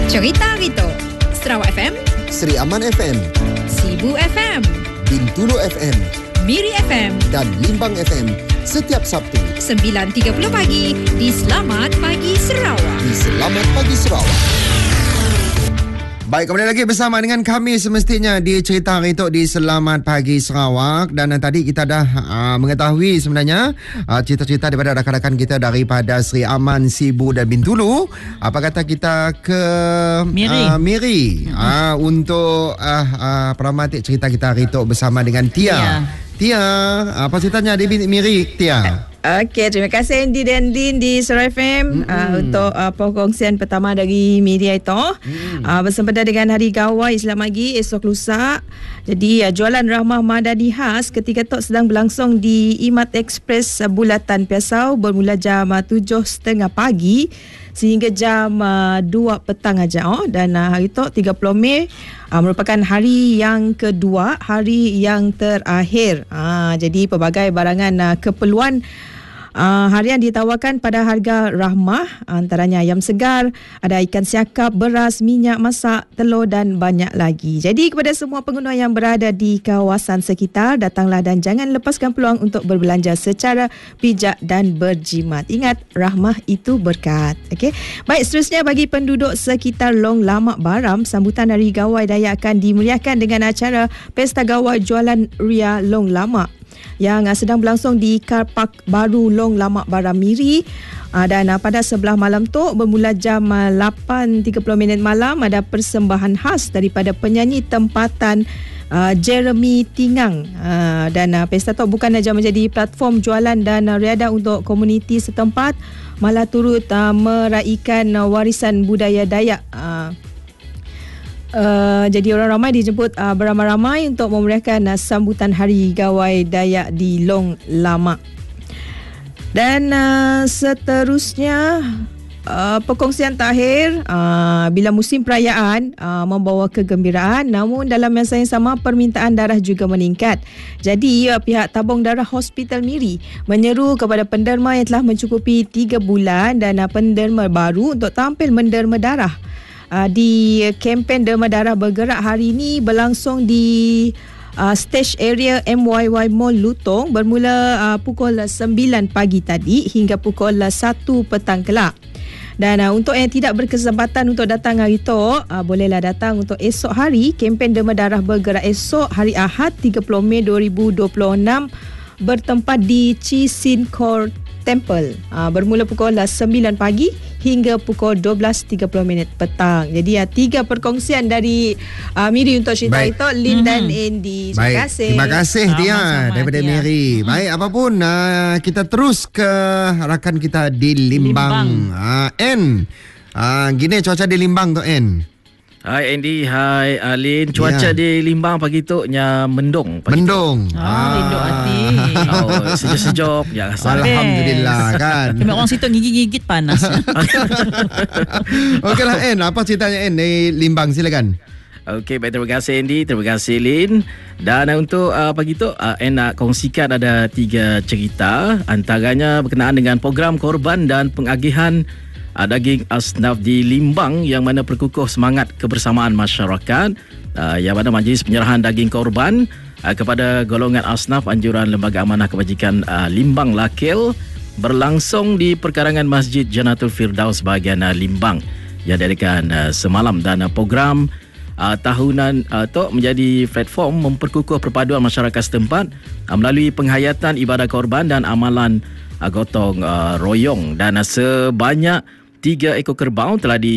Cerita Rito, Sarawak FM, Seri Aman FM, Sibu FM, Bintulu FM, Miri FM dan Limbang FM setiap Sabtu 9.30 pagi di Selamat Pagi Sarawak. di Selamat Pagi Sarawak. Baik, kembali lagi bersama dengan kami semestinya di Cerita Rito di Selamat Pagi Sarawak. Dan tadi kita dah mengetahui sebenarnya cerita-cerita daripada rakan-rakan kita daripada Seri Aman, Sibu dan Bintulu. Apa kata kita ke Miri untuk peramatik cerita kita Rito bersama dengan Tia. Tia, apa ceritanya di Miri, Tia? Okey, terima kasih Andy dan Lin di Sarawak FM untuk perkongsian pertama dari media itu. Bersempena dengan Hari Gawai Islam Pagi esok lusa. Jadi jualan Rahmah Madani khas ketika tok sedang berlangsung di Imat Express Bulatan Piasau bermula jam 7.30 pagi sehingga jam 2 petang aja. Dan hari itu 30 Mei merupakan hari yang kedua, hari yang terakhir. Jadi pelbagai barangan keperluan harian ditawarkan pada harga Rahmah, antaranya ayam segar, ada ikan siakap, beras, minyak masak, telur dan banyak lagi. Jadi kepada semua pengguna yang berada di kawasan sekitar, datanglah dan jangan lepaskan peluang untuk berbelanja secara bijak dan berjimat. Ingat, Rahmah itu berkat. Okey. Baik, seterusnya bagi penduduk sekitar Long Lamak Baram, sambutan Hari Gawai Dayak akan dimeriahkan dengan acara Pesta Gawai Jualan Ria Long Lamak yang sedang berlangsung di Car Park Baru Long Lamak Baram Miri. Dan pada sebelah malam tu bermula jam 8.30 malam ada persembahan khas daripada penyanyi tempatan Jeremy Tingang. Dan pesta tu bukan saja menjadi platform jualan dan riadah untuk komuniti setempat, malah turut meraihkan warisan budaya Dayak. Jadi orang ramai dijemput beramai-ramai untuk memeriahkan sambutan Hari Gawai Dayak di Long Lamak. Dan seterusnya perkongsian terakhir, bila musim perayaan membawa kegembiraan, namun dalam masa yang sama permintaan darah juga meningkat. Jadi pihak tabung darah Hospital Miri menyeru kepada penderma yang telah mencukupi 3 bulan dan penderma baru untuk tampil menderma darah. Di kempen derma darah bergerak hari ini berlangsung di stage area MYY Mall Lutong bermula pukul 9 pagi tadi hingga pukul 1 petang kelak. Dan untuk yang tidak berkesempatan untuk datang hari itu, bolehlah datang untuk esok hari. Kempen derma darah bergerak esok hari Ahad 30 Mei 2026 bertempat di Chi Sin Core Temple, bermula pukul 9 pagi hingga pukul 12.30 petang. Jadi 3 perkongsian dari Miri untuk cerita itu, Lin dan Andy. Terima kasih. Terima kasih Tia daripada Tia. Miri. Baik, apapun kita terus ke rakan kita di Limbang. N. Gini cuaca di Limbang tu N. Hai Andy, hai Alin. Cuaca di Limbang pagi tu nya mendung. Mendung. Linduk hati. Sejuk-sejuk ya rasa. Alhamdulillah kan. Memang orang situ gigit-gigit panas. Okeylah N, apa ceritanya N di Limbang, silakan. Okey, baik, terima kasih Andy, terima kasih Lin. Dan untuk pagi tu N nak kongsikan ada 3 cerita, antaranya berkenaan dengan program korban dan pengagihan daging asnaf di Limbang yang mana perkukuh semangat kebersamaan masyarakat, yang mana majlis penyerahan daging korban kepada golongan asnaf anjuran Lembaga Amanah Kebajikan Limbang Lakil berlangsung di perkarangan Masjid Jannatul Firdaus bahagian Limbang yang diadakan semalam. Dan program tahunan itu menjadi platform memperkukuh perpaduan masyarakat setempat melalui penghayatan ibadah korban dan amalan gotong royong. Dan sebanyak 3 ekor kerbau telah